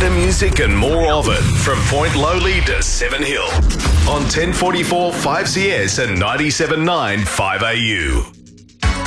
better music and more of it from Point Lowly to Seven Hill on 1044 5CS and 97.9 5AU.